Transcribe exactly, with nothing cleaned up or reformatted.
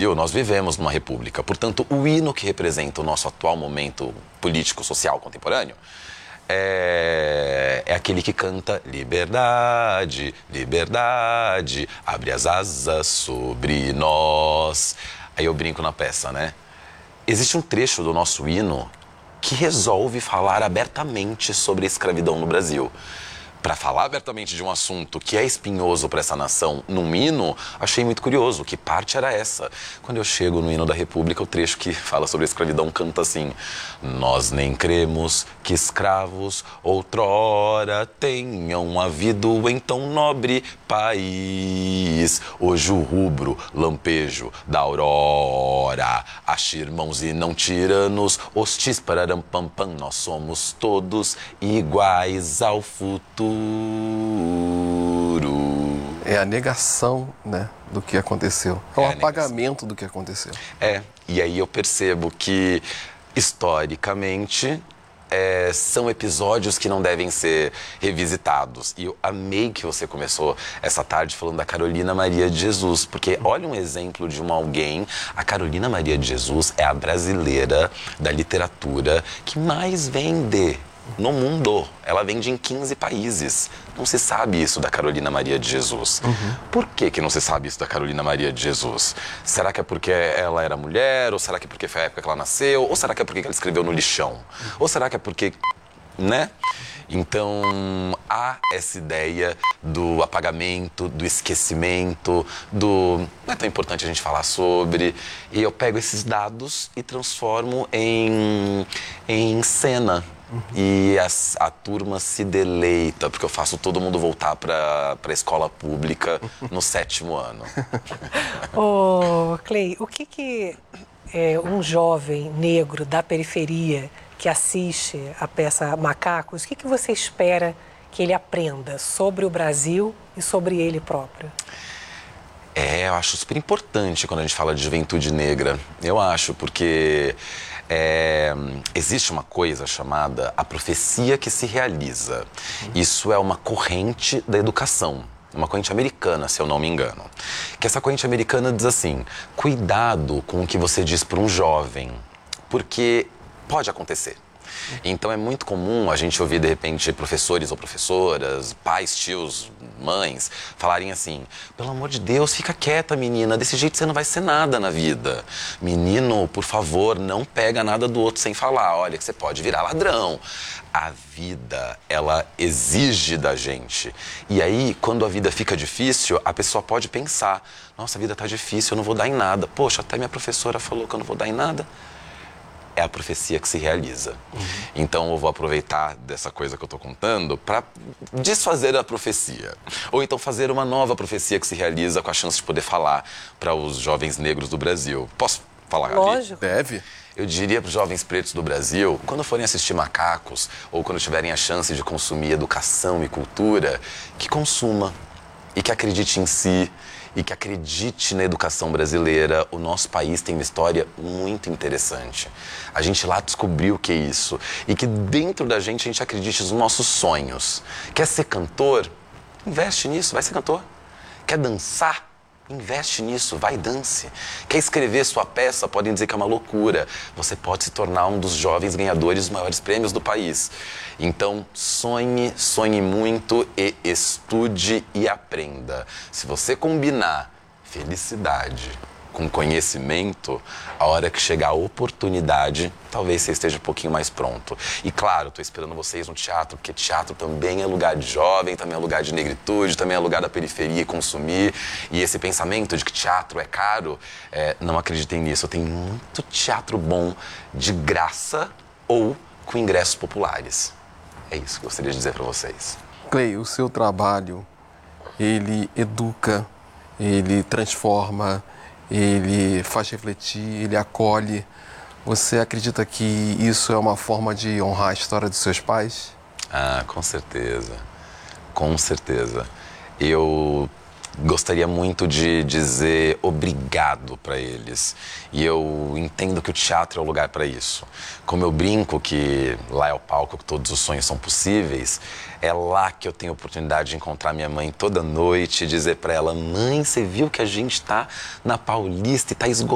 Brasil, nós vivemos numa república. Portanto, o hino que representa o nosso atual momento político, social, contemporâneo, é, é aquele que canta liberdade, liberdade, abre as asas sobre nós. Aí eu brinco na peça, né? Existe um trecho do nosso hino que resolve falar abertamente sobre a escravidão no Brasil. Para falar abertamente de um assunto que é espinhoso para essa nação num hino, achei muito curioso. Que parte era essa? Quando eu chego no hino da República, o trecho que fala sobre a escravidão canta assim: nós nem cremos que escravos outrora tenham havido em tão nobre país. Hoje o rubro, lampejo da aurora, ache irmãos e não tiranos, hostis pararam pam pam, nós somos todos iguais ao futuro. É a negação, né, do que aconteceu. É o É apagamento do que aconteceu. É, e aí eu percebo que, historicamente, é, são episódios que não devem ser revisitados. E eu amei que você começou essa tarde falando da Carolina Maria de Jesus, porque olha um exemplo de um alguém. A Carolina Maria de Jesus é a brasileira da literatura que mais vende no mundo. Ela vende em quinze países. Não se sabe isso da Carolina Maria de Jesus. Uhum. Por que que não se sabe isso da Carolina Maria de Jesus? Será que é porque ela era mulher? Ou será que é porque foi a época que ela nasceu? Ou será que é porque ela escreveu no lixão? Uhum. Ou será que é porque... né? Então, há essa ideia do apagamento, do esquecimento, do... não é tão importante a gente falar sobre. E eu pego esses dados e transformo em, em cena. Uhum. E a, a turma se deleita, porque eu faço todo mundo voltar para a escola pública no sétimo ano. Ô, Clay, o que, que é, um jovem negro da periferia que assiste a peça Macacos, o que, que você espera que ele aprenda sobre o Brasil e sobre ele próprio? É, eu acho super importante quando a gente fala de juventude negra. Eu acho, porque é, existe uma coisa chamada a profecia que se realiza. Isso é uma corrente da educação, uma corrente americana, se eu não me engano. Que essa corrente americana diz assim: cuidado com o que você diz para um jovem, porque pode acontecer. Então é muito comum a gente ouvir, de repente, professores ou professoras, pais, tios, mães, falarem assim: pelo amor de Deus, fica quieta, menina, desse jeito você não vai ser nada na vida. Menino, por favor, não pega nada do outro sem falar, olha que você pode virar ladrão. A vida, ela exige da gente. E aí, quando a vida fica difícil, a pessoa pode pensar: nossa, a vida tá difícil, eu não vou dar em nada. Poxa, até minha professora falou que eu não vou dar em nada. É a profecia que se realiza. Uhum. Então eu vou aproveitar dessa coisa que eu estou contando para desfazer a profecia. Ou então fazer uma nova profecia que se realiza com a chance de poder falar para os jovens negros do Brasil. Posso falar, Gabi? Lógico. Deve. Eu diria para os jovens pretos do Brasil, quando forem assistir Macacos, ou quando tiverem a chance de consumir educação e cultura, que consuma e que acredite em si, e que acredite na educação brasileira. O nosso país tem uma história muito interessante. A gente lá descobriu o que é isso. E que dentro da gente a gente acredite nos nossos sonhos. Quer ser cantor? Investe nisso, vai ser cantor. Quer dançar? Investe nisso, vai e dance. Quer escrever sua peça? Podem dizer que é uma loucura. Você pode se tornar um dos jovens ganhadores dos maiores prêmios do país. Então, sonhe, sonhe muito e estude e aprenda. Se você combinar felicidade com conhecimento, a hora que chegar a oportunidade, talvez você esteja um pouquinho mais pronto. E claro, estou esperando vocês no teatro, porque teatro também é lugar de jovem, também é lugar de negritude, também é lugar da periferia consumir. E esse pensamento de que teatro é caro, é, não acreditem nisso. Tem muito teatro bom de graça ou com ingressos populares. É isso que eu gostaria de dizer para vocês. Clay, o seu trabalho, ele educa, ele transforma, ele faz refletir, ele acolhe. Você acredita que isso é uma forma de honrar a história dos seus pais? Ah, com certeza. Com certeza. Eu gostaria muito de dizer obrigado para eles. E eu entendo que o teatro é o lugar para isso. Como eu brinco que lá é o palco que todos os sonhos são possíveis, é lá que eu tenho a oportunidade de encontrar minha mãe toda noite e dizer para ela: mãe, você viu que a gente está na Paulista e está esgotado